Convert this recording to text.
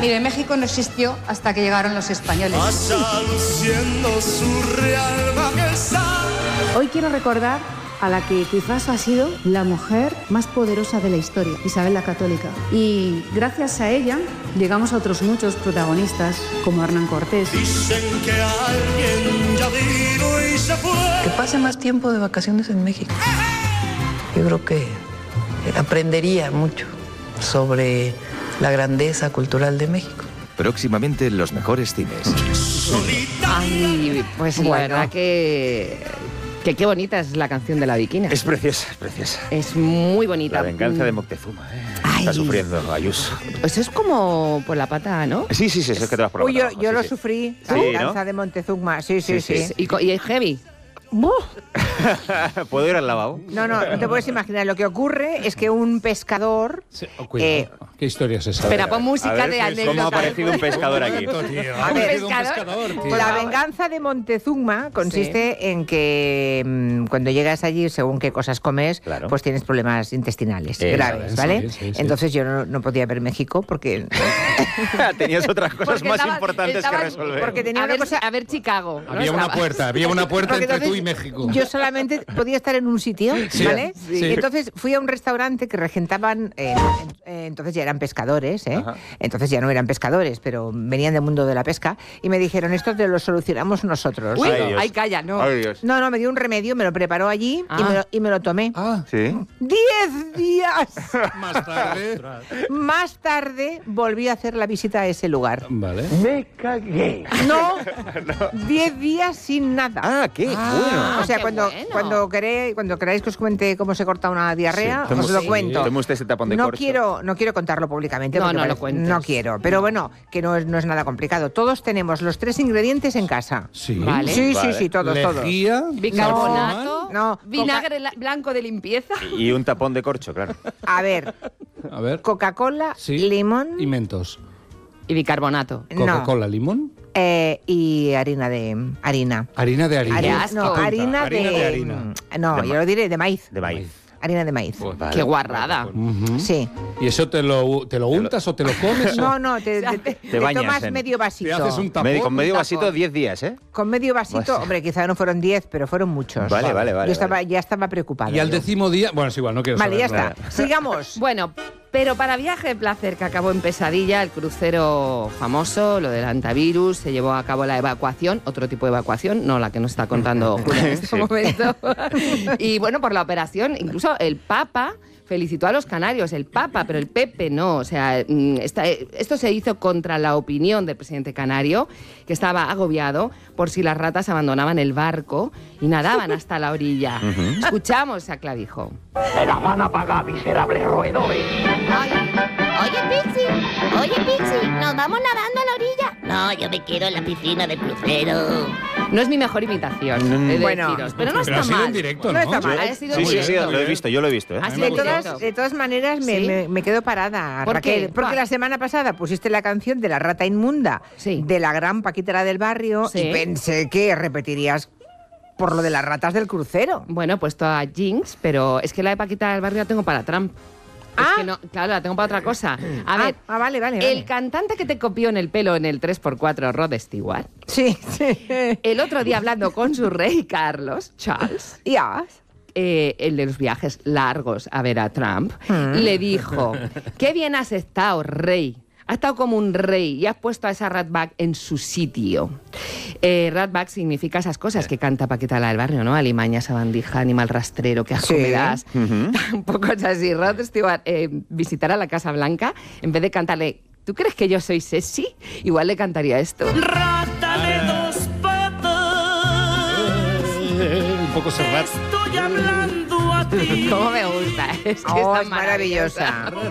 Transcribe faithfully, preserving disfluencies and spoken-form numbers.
Mire, México no existió hasta que llegaron los españoles. Hoy quiero recordar a la que quizás ha sido la mujer más poderosa de la historia, Isabel la Católica. Y gracias a ella llegamos a otros muchos protagonistas, como Hernán Cortés. Dicen que alguien ya vino y se fue. Que pase más tiempo de vacaciones en México. Yo creo que aprendería mucho sobre la grandeza cultural de México. Próximamente en los mejores cines. Ay, pues la Bueno. verdad que, que qué bonita es la canción de La Bikina. Es preciosa, es preciosa. Es muy bonita. La venganza de Moctezuma, ¿eh? Ay. Está sufriendo Ayuso. Eso es como por la pata, ¿no? Sí, sí, sí, es que te vas por la Uy, yo, pata abajo, yo sí, lo sí. sufrí, la Sí, venganza ¿no? de Montezuma. Sí, sí, Sí, sí. sí. Y, co- y es heavy. ¿Puedo ir al lavabo? No, no, no te puedes imaginar. Lo que ocurre es que un pescador... Sí, oh, cuidado. Eh, ¿Qué historia es esa? Espera, pon música A ver, de ¿cómo anécdota. ha aparecido un pescador aquí? Tío, A ha ver, aparecido un pescador. pescador, tío. La venganza de Montezuma consiste en que mm, cuando llegas allí, según qué cosas comes, Claro. pues tienes problemas intestinales Eh, graves, sí, ¿vale? sí, sí. Entonces yo no, no podía ver México porque, Tenías otras cosas Porque más estaba- importantes estaba- que resolver. porque tenía a, una ver, cosa... a ver Chicago. ¿no? Había una Estaba- puerta, había una puerta Porque entre tú y entonces México. Yo solamente podía estar en un sitio, Sí, ¿vale? sí. Y entonces fui a un restaurante que regentaban, eh, en- eh, entonces ya eran pescadores, ¿eh? Ajá. Entonces ya no eran pescadores, pero venían del mundo de la pesca y me dijeron, esto te lo solucionamos nosotros. Uy, Ay, Dios. ay, calla, no. Ay, Dios. No, no, me dio un remedio, me lo preparó allí y, Ah. me lo, y me lo tomé. Ah, ¿Sí? ¡Diez días! más tarde. Más tarde volví a hacer la visita a ese lugar. Vale. No, diez días sin nada. Ah, qué bueno. O sea, qué cuando, bueno. cuando, queréis, cuando queráis que os cuente cómo se corta una diarrea, Sí. os lo Sí. cuento. Tome usted ese tapón de no corcho. quiero, no quiero contarlo públicamente. No, porque no lo parece- cuentes. No quiero, pero bueno, que no es, no es nada complicado. Todos tenemos los tres ingredientes en casa. Sí. Vale. Sí, Vale. sí, sí, todos, todos. Lejía, Bicarbonato, No, vinagre la- blanco de limpieza. Y un tapón de corcho, claro. A ver, A ver. Coca-Cola, Sí. limón, Y mentos. Y bicarbonato. no, Coca-Cola, limón. eh, y harina de harina. Harina de harina. Qué Harina, asco. no, Apunta, harina, harina de, de harina. No, De yo ma- lo diré de maíz. De maíz. Harina de maíz. Pues Qué guarrada. Ujú. Sí. ¿Y eso te lo, te lo untas o te lo comes? No, o no, te, te- te- te bañas tomas en- medio vasito. te haces un tapón. Medi- con medio un vasito, tapón. diez días, ¿eh? Con medio vasito, Vale. hombre, quizá no fueron diez, pero fueron muchos. Vale, vale, vale. Yo estaba, vale. ya estaba preocupada. Y al yo. décimo día... Bueno, es igual, no quiero Vale, ya saberlo. está. Sigamos. Bueno, pero para viaje de placer que acabó en pesadilla, el crucero famoso, lo del antivirus, se llevó a cabo la evacuación, otro tipo de evacuación, no la que nos está contando Julia en este Sí. momento. Y bueno, por la operación, incluso el Papa felicitó a los canarios, el Papa, pero el Pepe no. O sea, mm, esta- esto se hizo contra la opinión del presidente canario, que estaba agobiado por si las ratas abandonaban el barco y nadaban hasta la orilla. Escuchamos a Clavijo. Me la van a pagar, miserables roedores. Oye, Pixie, oye, Pixie, ¿nos vamos nadando a la orilla? No, yo me quedo en la piscina del crucero. No es mi mejor imitación, Mm. he de Bueno, deciros, pero no Pero está ha sido mal. en directo, No ¿no? está mal. Ha sido Sí, en sí, sí, directo. lo he visto, yo lo he visto, ¿eh? Ha De sido en todas, directo. de todas maneras, me, ¿Sí? me- me quedo parada, ¿Por Raquel. qué? Porque ¿Cuál? la semana pasada pusiste la canción de la rata inmunda Sí. de la gran Paquita del barrio Sí. y pensé que repetirías por lo de las ratas del crucero. Bueno, he puesto a Jinx, pero es que la de Paquita del Barrio la tengo para Trump. Es Ah. que no, claro, la tengo para otra cosa. A Ah, ver, ah, vale, vale, vale. el cantante que te copió en el pelo en el tres por cuatro, Rod Stewart, Sí, sí. el otro día hablando con su rey Carlos, Charles, Ya. eh, el de los viajes largos a ver a Trump, le dijo, qué bien has estado, rey. Has estado como un rey y has puesto a esa ratback en su sitio. Eh, ratback significa esas cosas que canta Paquita la del Barrio, ¿no? Alimaña, sabandija, animal rastrero, que asco Sí. me das. Un poco es así. Rod Stewart eh, visitará la Casa Blanca, en vez de cantarle, ¿tú crees que yo soy sexy? Igual le cantaría esto. Rata de dos patas. Eh, un poco serrat. Estoy hablando a ti. ¿Cómo me gusta? Es que Oh, está es maravillosa.